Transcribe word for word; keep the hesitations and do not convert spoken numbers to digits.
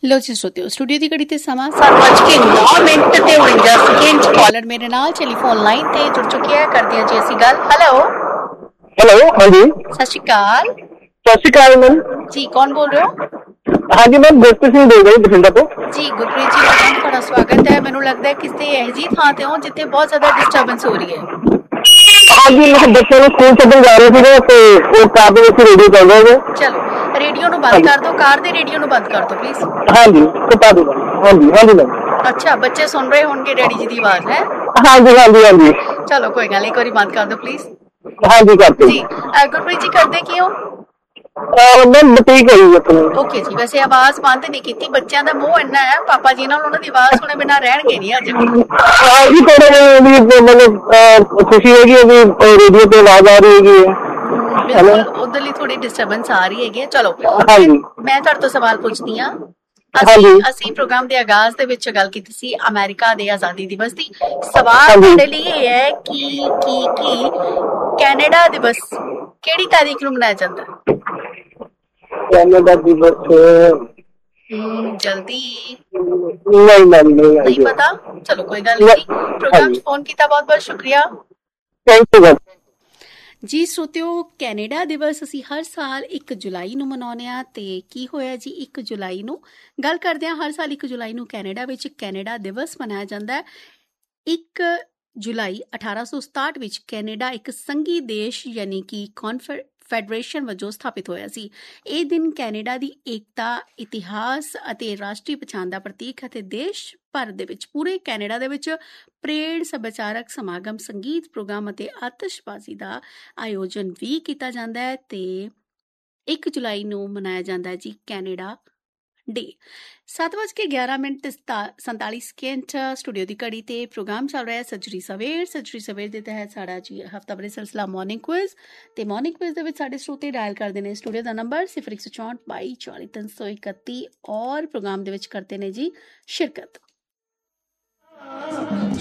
ਲੋ ਜੀ ਸੋਤਿਓ ਸਟੂਡੀਓ ਦੀ ਘੜੀ ਤੇ ਸਮਾਂ ਸੱਤ ਵੱਜ ਕੇ ਨੌ ਮਿੰਟ ਤੇ ਉਣੰਜਾ ਸੈਕਿੰਡ। ਕਾਲਰ ਮੇਰੇ ਨਾਲ ਟੈਲੀਫੋਨ ਲਾਈਨ ਤੇ ਜੁੜ ਚੁੱਕੀ ਹੈ। ਕਰਦੇ ਹਾਂ ਜੀ ਅਸੀਂ ਗੱਲ। ਹੈਲੋ ਹੈਲੋ, ਹਾਂਜੀ ਸਤਿ ਸ਼੍ਰੀ ਅਕਾਲ ਸਤਿ ਸ਼੍ਰੀ ਅਕਾਲ ਮੈਮ ਜੀ। ਕੌਣ ਬੋਲ ਰਹੇ ਹੋ? ਹਾਂਜੀ ਮੈਮ ਗੁਰਪ੍ਰੀਤ ਸਿੰਘ ਬੋਲ ਰਿਹਾ ਜੀ ਬਠਿੰਡਾ ਤੋਂ। ਜੀ ਗੁਰਪ੍ਰੀਤ ਜੀ, ਬਹੁਤ ਤੁਹਾਡਾ ਸਵਾਗਤ ਹੈ। ਮੈਨੂੰ ਲੱਗਦਾ ਹੈ ਕਿਸੇ ਇਹੋ ਜਿਹੀ ਥਾਂ ਤੇ ਹੋ ਜਿੱਥੇ ਬਹੁਤ ਜ਼ਿਆਦਾ ਡਿਸਟਰਬੈਂਸ ਹੋ ਰਹੀ ਹੈ। ਹਾਂਜੀ ਮੈਂ ਬੱਚਿਆਂ ਨੂੰ ਸਕੂਲ ਛੱਡਣ ਜਾ ਰਹੇ ਸੀਗੇ ਤੇ ਉਹ ਕਾਰ ਦੇ ਵਿੱਚ ਰੇਡੀਓ ਚੱਲ ਰਿਹਾ ਹੈ। ਚਲੋ ਰੇਡੀਓ ਨੂੰ ਬੰਦ ਕਰ ਦਿਓ, ਕਾਰ ਦੇ ਰੇਡੀਓ ਨੂੰ ਬੰਦ ਕਰ ਦਿਓ ਪਲੀਜ਼। ਹਾਂਜੀ ਕਟਾ ਦਿਓ। ਹਾਂਜੀ ਹਾਂਜੀ ਮੈਮ। ਅੱਛਾ, ਬੱਚੇ ਸੁਣ ਰਹੇ ਹੋਣਗੇ ਡੈਡੀ ਜੀ ਦੀ ਆਵਾਜ਼ ਹੈ। ਹਾਂਜੀ ਹਾਂਜੀ ਹਾਂਜੀ ਚਲੋ ਕੋਈ ਗੱਲ, ਇੱਕ ਵਾਰੀ ਬੰਦ ਕਰ ਦਿਓ ਪਲੀਜ਼। ਹਾਂਜੀ ਕਰਤੇ ਜੀ ਗੁਰਪ੍ਰੀਤ ਜੀ, ਕਰਦੇ ਕੀ ਹੋ? ਮੈਮ ਬੁਟੀਕ ਹੈ ਜੀ ਆਪਣੀ। ਓਕੇ ਜੀ, ਵੈਸੇ ਆਵਾਜ਼ ਬੰਦ ਨਹੀਂ ਕੀਤੀ। ਬੱਚਿਆਂ ਦਾ ਮੋਹ ਇੰਨਾ ਹੈ, ਪਾਪਾ ਜੀ ਨਾਲ ਉਹਨਾਂ ਦੀ ਆਵਾਜ਼ ਸੁਣੇ ਬਿਨਾਂ ਰਹਿਣਗੇ ਨਹੀਂ ਅੱਜ। ਹਾਂਜੀ ਥੋੜਾ ਵੀ ਮਤਲਬ ਖੁਸ਼ੀ ਹੈਗੀ ਹੈ ਵੀ ਰੇਡੀਓ ਤੇ ਆਵਾਜ਼ ਆ ਰਹੀ ਹੈਗੀ ਹੈ। ਬਿਲਕੁਲ ਉਧਰ ਲਈ ਥੋੜੀ ਡਿਸਟਰਬੈਂਸ ਆ ਰਹੀ ਹੈਗੀ ਹੈ। ਚਲੋ ਹਾਂਜੀ ਮੈਂ ਤੁਹਾਡੇ ਤੋਂ ਸਵਾਲ ਪੁੱਛਦੀ ਹਾਂ। ਅਸੀਂ ਹਾਂਜੀ ਅਸੀਂ ਪ੍ਰੋਗਰਾਮ ਦੇ ਆਗਾਜ਼ ਦੇ ਵਿੱਚ ਗੱਲ ਕੀਤੀ ਸੀ ਅਮਰੀਕਾ ਦੇ ਆਜ਼ਾਦੀ ਦਿਵਸ ਦੀ। ਸਵਾਲ ਹਾਂਜੀ ਤੁਹਾਡੇ ਲਈ ਇਹ ਹੈ ਕਿ ਕੀ ਕੀ ਕੈਨੇਡਾ ਦਿਵਸ ਕਿਹੜੀ ਤਾਰੀਖ ਨੂੰ ਮਨਾਇਆ ਜਾਂਦਾ ਹੈ? ਕੈਨੇਡਾ ਦਿਵਸ ਹਮ ਜਲਦੀ ਨਹੀਂ ਮੈਮ ਨਹੀਂ ਨਹੀਂ ਆਈਡੀਆ। ਪਤਾ? ਚਲੋ ਕੋਈ ਗੱਲ ਨਹੀਂ ਜੀ। ਪ੍ਰੋਗਰਾਮ 'ਚ ਫੋਨ ਕੀਤਾ, ਬਹੁਤ ਬਹੁਤ ਸ਼ੁਕਰੀਆ। Thank you. ਜੀ ਸੋਤਿਓ, ਕੈਨੇਡਾ ਦਿਵਸ ਅਸੀਂ ਹਰ ਸਾਲ ਇੱਕ ਜੁਲਾਈ ਨੂੰ ਮਨਾਉਂਦੇ ਹਾਂ। ਤੇ ਕੀ ਹੋਇਆ ਜੀ, ਇੱਕ ਜੁਲਾਈ ਨੂੰ ਗੱਲ ਕਰਦੇ ਹਾਂ। ਹਰ ਸਾਲ ਇੱਕ ਜੁਲਾਈ ਨੂੰ ਕੈਨੇਡਾ ਵਿੱਚ ਕੈਨੇਡਾ ਦਿਵਸ ਮਨਾਇਆ ਜਾਂਦਾ ਹੈ। ਇੱਕ ਜੁਲਾਈ ਅਠਾਰਾਂ ਸੌ ਸਤਾਹਠ ਵਿੱਚ ਕੈਨੇਡਾ ਇੱਕ ਸੰਘੀ ਦੇਸ਼ ਯਾਨੀ ਕਿ ਕੌਨਫੈਡਰੇਸ਼ਨ ਫੈਡਰੇਸ਼ਨ ਵਜੋਂ ਸਥਾਪਿਤ ਹੋਇਆ ਸੀ। ਇਹ ਦਿਨ ਕੈਨੇਡਾ ਦੀ ਏਕਤਾ, ਇਤਿਹਾਸ ਅਤੇ ਰਾਸ਼ਟਰੀ ਪਛਾਣ ਦਾ ਪ੍ਰਤੀਕ ਹੈ ਅਤੇ ਦੇਸ਼ ਭਰ ਦੇ ਵਿੱਚ, ਪੂਰੇ ਕੈਨੇਡਾ ਦੇ ਵਿੱਚ ਪਰੇਡ, ਸੱਭਿਆਚਾਰਕ ਸਮਾਗਮ, ਸੰਗੀਤ ਪ੍ਰੋਗਰਾਮ ਅਤੇ ਆਤਿਸ਼ਬਾਜ਼ੀ ਦਾ ਆਯੋਜਨ ਵੀ ਕੀਤਾ ਜਾਂਦਾ ਹੈ। ਤੇ ਇੱਕ ਜੁਲਾਈ ਨੂੰ ਮਨਾਇਆ ਜਾਂਦਾ ਹੈ ਜੀ ਕੈਨੇਡਾ ਡੇ। ਸੱਤ ਵੱਜ ਕੇ ਗਿਆਰਾਂ ਮਿੰਟ ਸੰਤਾਲੀ ਸੈਕਿੰਡ ਸਟੂਡੀਓ ਦੀ ਘੜੀ ਤੇ ਪ੍ਰੋਗਰਾਮ ਚੱਲ ਰਿਹਾ ਸੱਜਰੀ ਸਵੇਰ। ਸੱਜਰੀ ਸਵੇਰ ਦੇ ਤਹਿਤ ਸਾਡਾ ਜੀ ਹਫ਼ਤਾਵਾਰੀ ਸਿਲਸਿਲਾ ਮਾਰਨਿੰਗ ਕੁਇਜ਼। ਤੇ ਮਾਰਨਿੰਗ ਕੁਇਜ਼ ਦੇ ਵਿੱਚ ਸਾਡੇ ਸਰੋਤੇ ਡਾਇਲ ਕਰਦੇ ਨੇ ਸਟੂਡੀਓ ਦਾ ਨੰਬਰ ਸਿਫਰ ਇੱਕ ਸੌ ਚੌਂਹਠ ਬਾਈ ਚਾਲੀ ਤਿੰਨ ਸੌ ਇਕੱਤੀ ਔਰ ਪ੍ਰੋਗਰਾਮ ਦੇ ਵਿੱਚ ਕਰਦੇ ਨੇ ਜੀ ਸ਼ਿਰਕਤ।